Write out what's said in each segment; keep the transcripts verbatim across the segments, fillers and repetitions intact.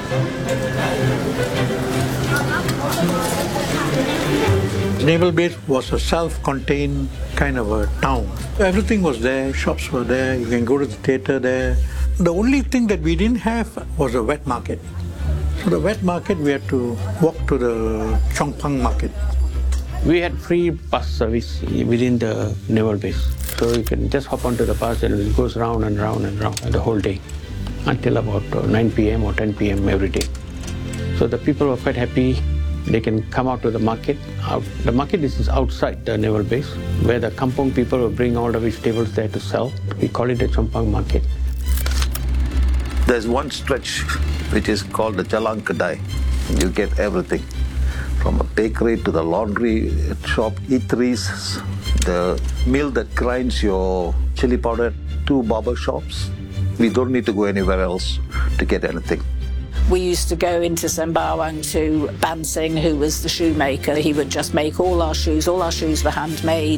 Naval Base was a self-contained kind of a town. Everything was there, shops were there, you can go to the theatre there. The only thing that we didn't have was a wet market. So the wet market, we had to walk to the Chong Pang market. We had free bus service within the Naval Base. So you can just hop onto the bus and it goes round and round and round the whole day until about nine p m or ten p m every day. So the people were quite happy. They can come out to the market. Out, the market is outside the Naval Base, where the kampong people will bring all the vegetables there to sell. We call it the Chong Pang market. There's one stretch which is called the Jalan Kedai. You get everything, from a bakery to the laundry shop, eateries, the mill that grinds your chili powder, two barber shops. We don't need to go anywhere else to get anything. We used to go into Sembawang to Ban Singh, who was the shoemaker. He would just make all our shoes. All our shoes were handmade.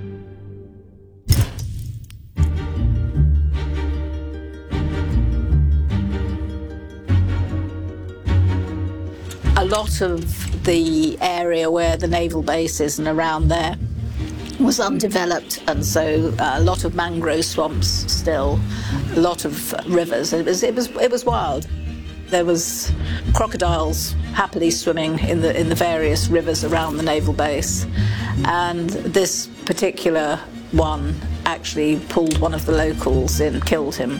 A lot of the area where the naval base is and around there was undeveloped, and so uh, a lot of mangrove swamps still, a lot of rivers. It was, it was, it was wild. There was crocodiles happily swimming in the in the various rivers around the naval base, and this particular one actually pulled one of the locals in, killed him,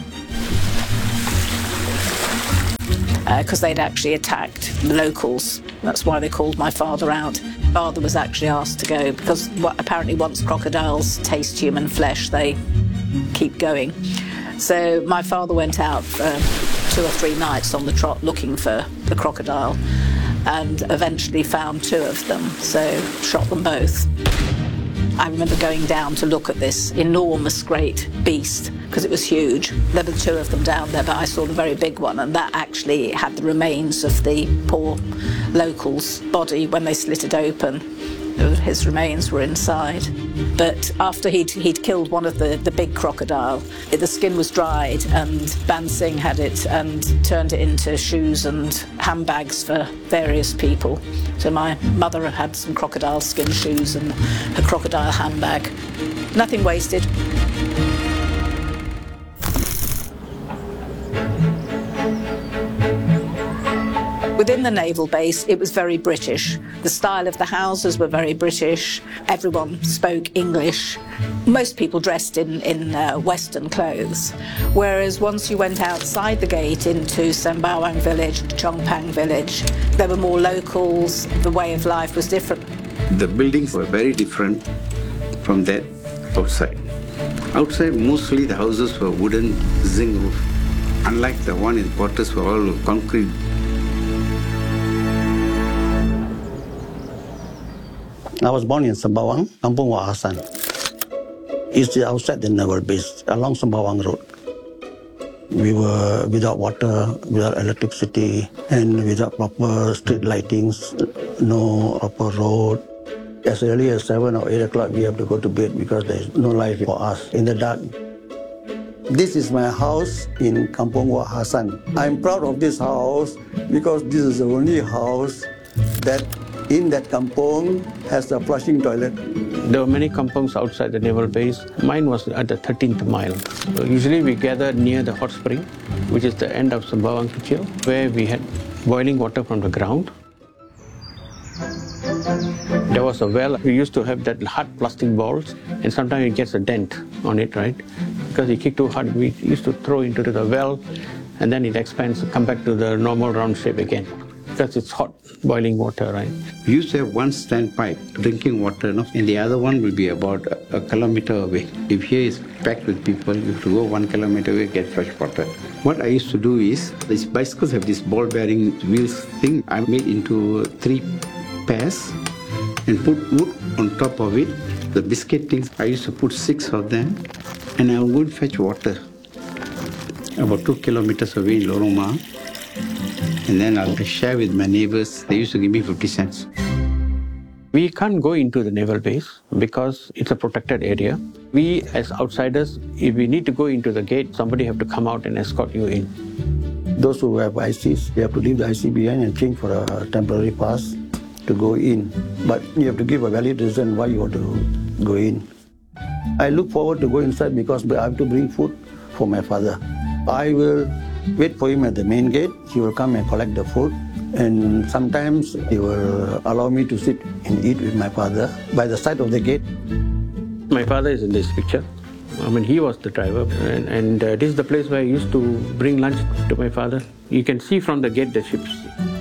because uh, they'd actually attacked the locals. That's why they called my father out. Father was actually asked to go because apparently once crocodiles taste human flesh, they keep going. So my father went out uh, two or three nights on the trot looking for the crocodile and eventually found two of them, so shot them both. I remember going down to look at this enormous great beast because it was huge. There were two of them down there, but I saw the very big one, and that actually had the remains of the poor local's body when they slit it open. His remains were inside. But after he'd, he'd killed one of the, the big crocodile, the skin was dried, and Ban Singh had it and turned it into shoes and handbags for various people. So my mother had some crocodile skin shoes and a crocodile handbag. Nothing wasted. Within the naval base, it was very British. The style of the houses were very British. Everyone spoke English. Most people dressed in, in uh, Western clothes. Whereas once you went outside the gate into Sembawang village, Chong Pang village, there were more locals. The way of life was different. The buildings were very different from that outside. Outside, mostly the houses were wooden zinc roof. Unlike the one in quarters were all concrete. I was born in Sembawang, Kampung Wak Hassan. It's outside the naval base, along Sembawang Road. We were without water, without electricity, and without proper street lightings, no proper road. As early as seven or eight o'clock, we have to go to bed because there is no light for us in the dark. This is my house in Kampung Wak Hassan. I'm proud of this house because this is the only house that in that kampong has a flushing toilet. There were many kampongs outside the naval base. Mine was at the thirteenth mile. So usually we gathered near the hot spring, which is the end of Sembawang Kecil, where we had boiling water from the ground. There was a well. We used to have that hard plastic balls, and sometimes it gets a dent on it, right? Because you kick too hard, we used to throw into the well, and then it expands, come back to the normal round shape again. Because it's hot, boiling water, right? We used to have one standpipe, drinking water, no? And the other one will be about a, a kilometer away. If here is packed with people, you have to go one kilometer away, get fresh water. What I used to do is, these bicycles have this ball-bearing wheels thing. I made into three pairs and put wood on top of it. The biscuit things, I used to put six of them, and I would fetch water about two kilometers away in Lorong Ma. And then I'll share with my neighbors. They used to give me fifty cents. We can't go into the naval base because it's a protected area. We, as outsiders, if we need to go into the gate, somebody have to come out and escort you in. Those who have I Cs, they have to leave the I C behind and change for a temporary pass to go in. But you have to give a valid reason why you want to go in. I look forward to go inside because I have to bring food for my father. I will wait for him at the main gate. He will come and collect the food. And sometimes he will allow me to sit and eat with my father by the side of the gate. My father is in this picture. I mean, he was the driver, and, and uh, this is the place where I used to bring lunch to my father. You can see from the gate the ships.